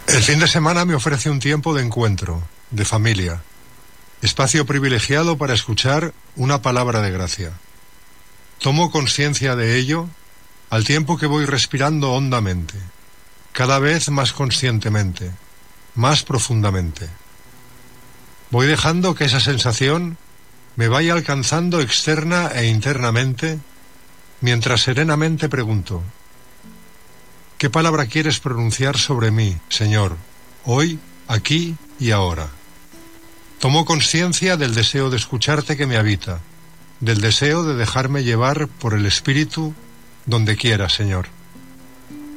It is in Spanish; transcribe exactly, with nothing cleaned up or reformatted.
El fin de semana me ofrece un tiempo de encuentro, de familia, espacio privilegiado para escuchar una palabra de gracia. Tomo conciencia de ello al tiempo que voy respirando hondamente, cada vez más conscientemente, más profundamente. Voy dejando que esa sensación me vaya alcanzando externa e internamente, mientras serenamente pregunto: ¿qué palabra quieres pronunciar sobre mí, Señor, hoy, aquí y ahora? Tomo conciencia del deseo de escucharte que me habita, del deseo de dejarme llevar por el Espíritu donde quiera, Señor.